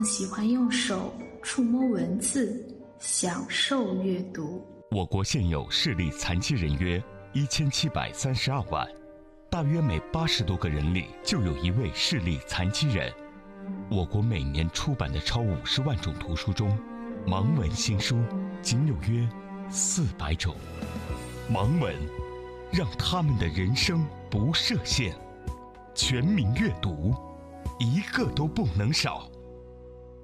喜欢用手触摸文字，享受阅读。 我国现有视力残疾人约1732万，大约每80多个人里就有一位视力残疾人。我国每年出版的超50万种图书中，盲文新书仅有约400种。盲文让他们的人生不设限，全民阅读，一个都不能少。